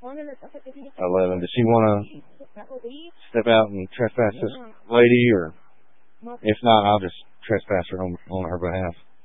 11. Does she want to step out and trespass this lady, or if not, I'll just trespass her on her behalf.